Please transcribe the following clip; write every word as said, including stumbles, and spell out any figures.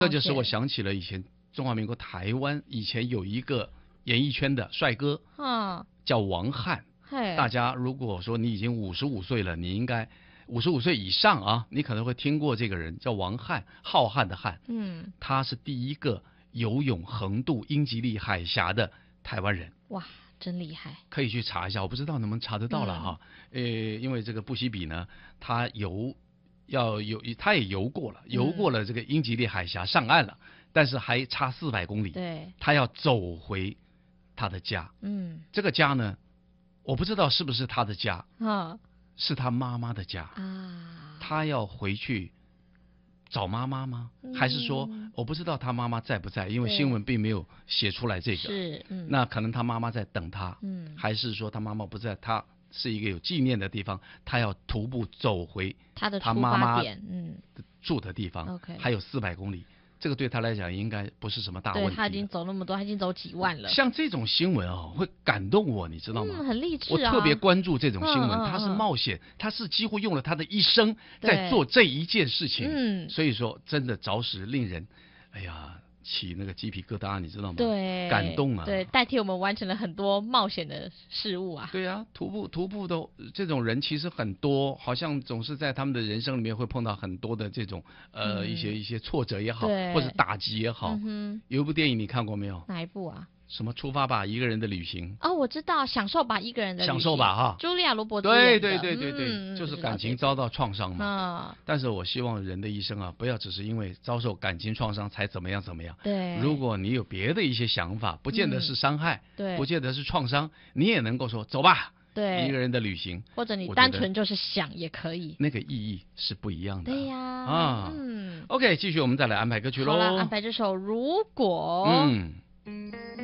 这就使我想起了以前中华民国台湾以前有一个演艺圈的帅哥， 嗯， 叫王翰。 嘿， 大家如果说你已经五十五岁了，你应该五十五岁以上啊，你可能会听过这个人，叫王翰，浩瀚的瀚。 嗯， 他是第一个游泳横渡英吉利海峡的台湾人。 哇，真厉害， 可以去查一下，我不知道能不能查得到了哈。 嗯、 呃，因为这个布希比呢，他游要游，他也游过了，游过了这个英吉利海峡上岸了，但是还差四百公里， 对， 他要走回他的家。 嗯， 这个家呢，我不知道是不是他的家， 啊， 是他妈妈的家啊， 他要回去找妈妈吗？ 嗯、 还是说我不知道他妈妈在不在，因为新闻并没有写出来这个。 是，嗯， 那可能他妈妈在等他， 嗯， 还是说他妈妈不在，他是一个有纪念的地方，他要徒步走回他的他妈妈嗯住的地方， OK， 还有四百公里。这个对他来讲应该不是什么大问题。 对，他已经走那么多，他已经走几万了。 像这种新闻哦，会感动我，你知道吗？ 嗯，很励志啊。我特别关注这种新闻， 嗯嗯嗯、 他是冒险，他是几乎用了他的一生在做这一件事情。 嗯， 所以说真的着实令人，哎呀，起那个鸡皮疙瘩，你知道吗？ 对， 感动啊！ 对，代替我们完成了很多冒险的事物啊。 对啊，徒步徒步的这种人其实很多，好像总是在他们的人生里面会碰到很多的这种呃、嗯、一些一些挫折也好，或者打击也好。 嗯、 有一部电影你看过没有？ 哪一部啊？ 什么出发吧一个人的旅行？ 哦，我知道，享受吧一个人的旅行。享受吧哈， 茱莉亚·罗伯茨对对对对对， 嗯、 就是感情遭到创伤嘛。 嗯。 但是我希望人的一生啊，不要只是因为遭受感情创伤才怎么样怎么样。 对。 如果你有别的一些想法，不见得是伤害， 嗯、对， 不见得是创伤，你也能够说走吧。 对， 一个人的旅行， 或者你单纯就是想也可以， 那个意义是不一样的。 对呀， 啊， 嗯 ，OK， 继续我们再来安排歌曲喽。 好了，安排这首《如果》。 嗯。